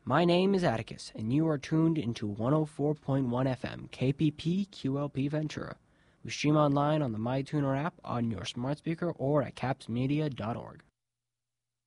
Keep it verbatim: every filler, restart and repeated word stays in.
My name is Atticus, and you are tuned into one oh four point one F M, K P P Q L P Ventura. We stream online on the MyTuner app, on your smart speaker, or at caps media dot org.